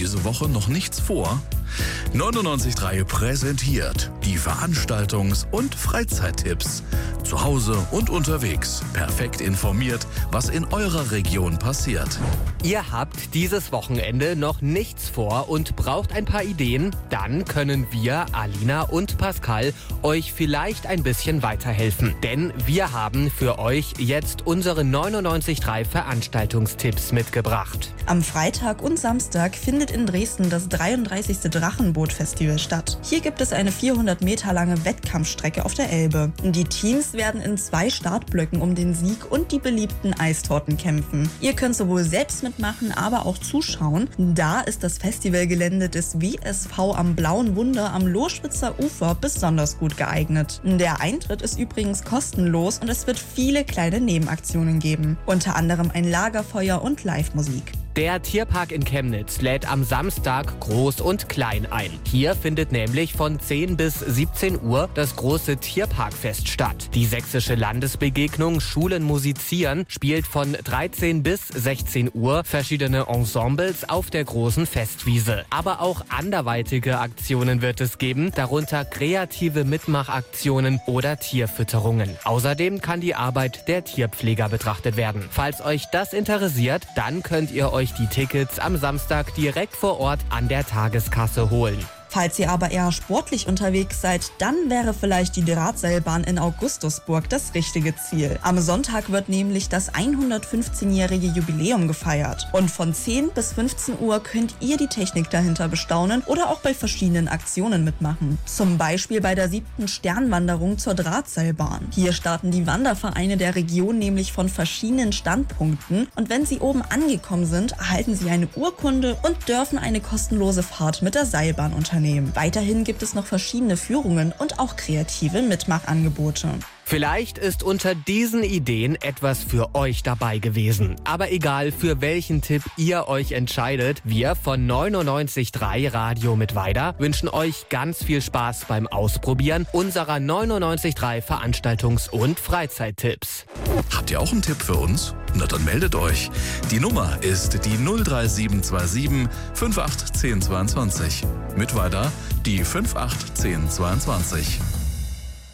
diese Woche noch nichts vor? 99.3 präsentiert die Veranstaltungs- und Freizeittipps. Zu Hause und unterwegs. Perfekt informiert, was in eurer Region passiert. Ihr habt dieses Wochenende noch nichts vor und braucht ein paar Ideen? Dann können wir, Alina und Pascal, euch vielleicht ein bisschen weiterhelfen. Denn wir haben für euch jetzt unsere 99.3 Veranstaltungstipps mitgebracht. Am Freitag und Samstag findet in Dresden das 33. Drachenboot-Festival statt. Hier gibt es eine 400 Meter lange Wettkampfstrecke auf der Elbe. Die Teams werden in 2 Startblöcken um den Sieg und die beliebten Eistorten kämpfen. Ihr könnt sowohl selbst mitmachen, aber auch zuschauen. Da ist das Festivalgelände des WSV am Blauen Wunder am Loschwitzer Ufer besonders gut geeignet. Der Eintritt ist übrigens kostenlos und es wird viele kleine Nebenaktionen geben. Unter anderem ein Lagerfeuer und Live-Musik. Der Tierpark in Chemnitz lädt am Samstag Groß und Klein ein. Hier findet nämlich von 10 bis 17 Uhr das große Tierparkfest statt. Die sächsische Landesbegegnung Schulen musizieren spielt von 13 bis 16 Uhr verschiedene Ensembles auf der großen Festwiese. Aber auch anderweitige Aktionen wird es geben, darunter kreative Mitmachaktionen oder Tierfütterungen. Außerdem kann die Arbeit der Tierpfleger betrachtet werden. Falls euch das interessiert, dann könnt ihr euch die Tickets am Samstag direkt vor Ort an der Tageskasse holen. Falls ihr aber eher sportlich unterwegs seid, dann wäre vielleicht die Drahtseilbahn in Augustusburg das richtige Ziel. Am Sonntag wird nämlich das 115-jährige Jubiläum gefeiert. Und von 10 bis 15 Uhr könnt ihr die Technik dahinter bestaunen oder auch bei verschiedenen Aktionen mitmachen. Zum Beispiel bei der 7. Sternwanderung zur Drahtseilbahn. Hier starten die Wandervereine der Region nämlich von verschiedenen Standpunkten und wenn sie oben angekommen sind, erhalten sie eine Urkunde und dürfen eine kostenlose Fahrt mit der Seilbahn unternehmen. Weiterhin gibt es noch verschiedene Führungen und auch kreative Mitmachangebote. Vielleicht ist unter diesen Ideen etwas für euch dabei gewesen. Aber egal, für welchen Tipp ihr euch entscheidet, wir von 99.3 Radio Mittweida wünschen euch ganz viel Spaß beim Ausprobieren unserer 99.3 Veranstaltungs- und Freizeittipps. Habt ihr auch einen Tipp für uns? Na dann meldet euch. Die Nummer ist die 03727 581022. Mittweida die 581022.